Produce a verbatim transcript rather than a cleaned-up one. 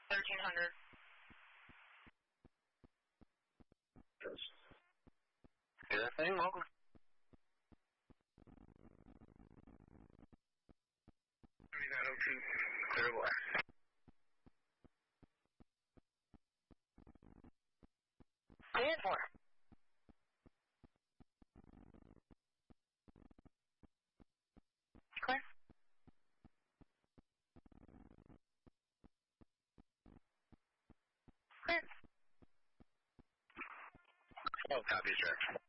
thirteen hundred. Do that thing, welcome. thirty-nine oh two, clear black. Clear for. Clear. Clear. Oh, copy, sir.